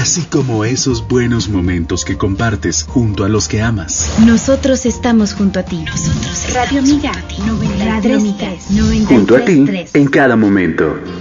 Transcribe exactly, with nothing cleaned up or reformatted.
así como esos buenos momentos que compartes junto a los que amas. Nosotros estamos junto a ti. Nosotros Radio Amiga, Radio Amiga, junto a ti en cada momento.